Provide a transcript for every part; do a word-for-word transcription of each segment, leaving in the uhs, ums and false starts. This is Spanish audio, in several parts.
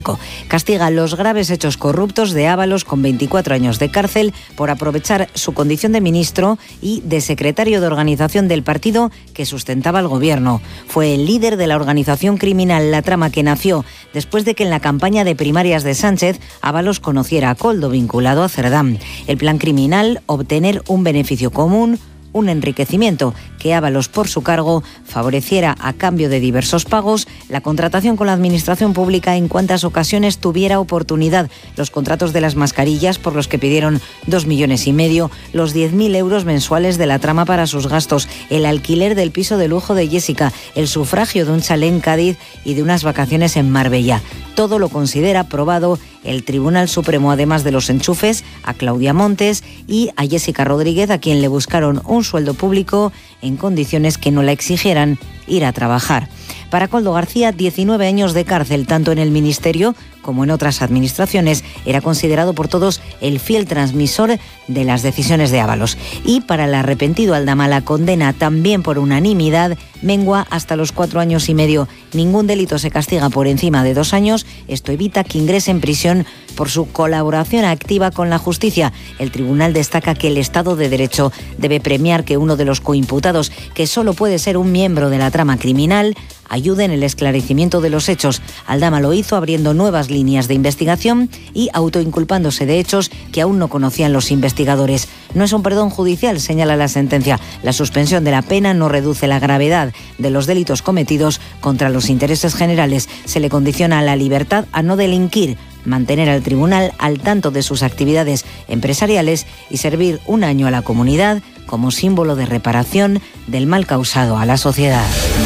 Castiga los graves hechos corruptos de Ábalos con veinticuatro años de cárcel por aprovechar su condición de ministro y de secretario de organización del partido que sustentaba el gobierno. Fue el líder de la organización criminal La Trama, que nació después de que en la campaña de primarias de Sánchez Ábalos conociera a Koldo, vinculado a Cerdán. El plan criminal: obtener un beneficio común, un enriquecimiento, que Ábalos por su cargo favoreciera a cambio de diversos pagos, la contratación con la administración pública en cuantas ocasiones tuviera oportunidad, los contratos de las mascarillas por los que pidieron dos millones y medio, los diez mil euros mensuales de La Trama para sus gastos, el alquiler del piso de lujo de Jessica, el sufragio de un chalet en Cádiz y de unas vacaciones en Marbella. Todo lo considera probado el Tribunal Supremo, además de los enchufes a Claudia Montes y a Jessica Rodríguez, a quien le buscaron un sueldo público en condiciones que no la exigieran ir a trabajar. Para Koldo García, diecinueve años de cárcel, tanto en el Ministerio como en otras administraciones. Era considerado por todos el fiel transmisor de las decisiones de Ábalos. Y para el arrepentido Aldama, la condena, también por unanimidad, mengua hasta los cuatro años y medio. Ningún delito se castiga por encima de dos años. Esto evita que ingrese en prisión por su colaboración activa con la justicia. El tribunal destaca que el Estado de Derecho debe premiar que uno de los coimputados, que solo puede ser un miembro de la trama criminal, ayude en el esclarecimiento de los hechos. Aldama lo hizo abriendo nuevas líneas de investigación y autoinculpándose de hechos que aún no conocían los investigadores. No es un perdón judicial, señala la sentencia. La suspensión de la pena no reduce la gravedad de los delitos cometidos contra los intereses generales. Se le condiciona a la libertad a no delinquir, mantener al tribunal al tanto de sus actividades empresariales y servir un año a la comunidad como símbolo de reparación del mal causado a la sociedad.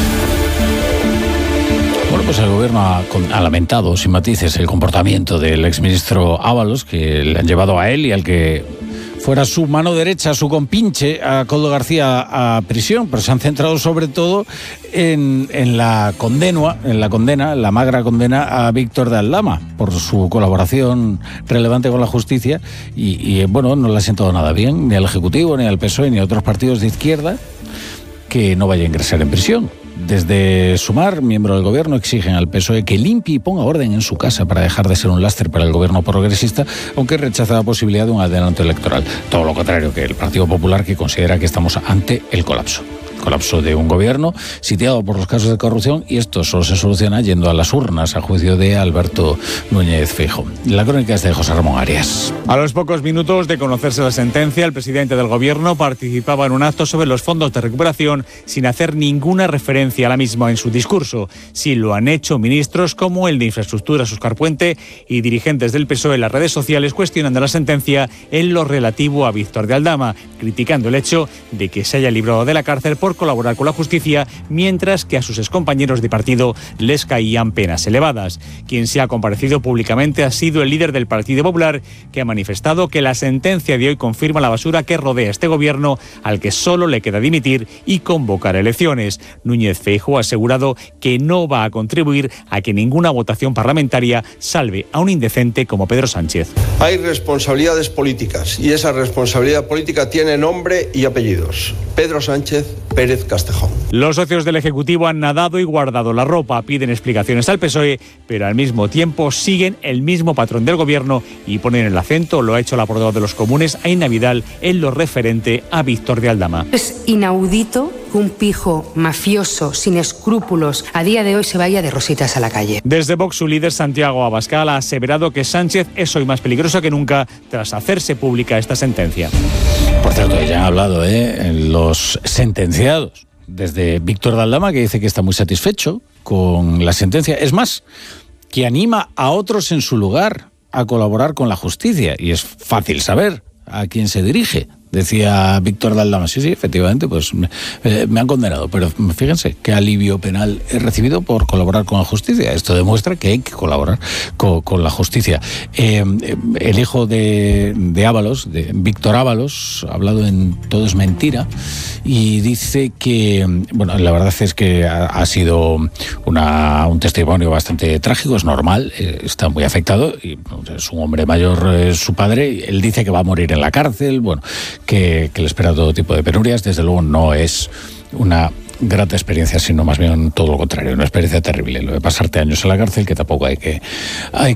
Bueno, pues el gobierno ha, ha lamentado, sin matices, el comportamiento del exministro Ábalos, que le han llevado a él y al que fuera su mano derecha, su compinche, a Koldo García, a prisión, pero se han centrado sobre todo en, en la condena, en la condena, la magra condena a Víctor de Aldama por su colaboración relevante con la justicia y, y bueno, no le ha sentado nada bien, ni al Ejecutivo, ni al P S O E, ni a otros partidos de izquierda, que no vaya a ingresar en prisión. Desde Sumar, miembro del gobierno, exigen al P S O E que limpie y ponga orden en su casa para dejar de ser un lastre para el gobierno progresista, aunque rechaza la posibilidad de un adelanto electoral. Todo lo contrario que el Partido Popular, que considera que estamos ante el colapso. Colapso de un gobierno sitiado por los casos de corrupción, y esto solo se soluciona yendo a las urnas, a juicio de Alberto Núñez Feijóo. La crónica es de José Ramón Arias. A los pocos minutos de conocerse la sentencia, el presidente del gobierno participaba en un acto sobre los fondos de recuperación sin hacer ninguna referencia a la misma en su discurso. Sí lo han hecho ministros como el de Infraestructuras, Óscar Puente, y dirigentes del P S O E en las redes sociales cuestionando la sentencia en lo relativo a Víctor de Aldama, criticando el hecho de que se haya librado de la cárcel por colaborar con la justicia, mientras que a sus excompañeros de partido les caían penas elevadas. Quien se ha comparecido públicamente ha sido el líder del Partido Popular, que ha manifestado que la sentencia de hoy confirma la basura que rodea este gobierno, al que solo le queda dimitir y convocar elecciones. Núñez Feijóo ha asegurado que no va a contribuir a que ninguna votación parlamentaria salve a un indecente como Pedro Sánchez. Hay responsabilidades políticas y esa responsabilidad política tiene nombre y apellidos. Pedro Sánchez Pérez Castejón. Los socios del Ejecutivo han nadado y guardado la ropa, piden explicaciones al P S O E, pero al mismo tiempo siguen el mismo patrón del gobierno y ponen el acento, lo ha hecho la portavoz de los comunes, Aina Vidal, en lo referente a Víctor de Aldama. Es inaudito que un pijo mafioso sin escrúpulos a día de hoy se vaya de rositas a la calle. Desde Vox, su líder Santiago Abascal ha aseverado que Sánchez es hoy más peligroso que nunca tras hacerse pública esta sentencia. Por cierto, ya han hablado ¿eh? los sentenciados, desde Víctor de Aldama, que dice que está muy satisfecho con la sentencia, es más, que anima a otros en su lugar a colaborar con la justicia, y es fácil saber a quién se dirige. Decía Víctor de Aldama, sí, sí, efectivamente, pues me, eh, me han condenado, pero fíjense qué alivio penal he recibido por colaborar con la justicia. Esto demuestra que hay que colaborar con, con la justicia. Eh, el hijo de, de Ábalos, de Víctor Ábalos, ha hablado en Todo es mentira y dice que, bueno, la verdad es que ha, ha sido una, un testimonio bastante trágico, es normal, eh, está muy afectado, y es un hombre mayor, eh, su padre, él dice que va a morir en la cárcel, bueno, que, que le espera todo tipo de penurias. Desde luego no es una grata experiencia, sino más bien todo lo contrario, una experiencia terrible, lo de pasarte años en la cárcel, que tampoco hay que, hay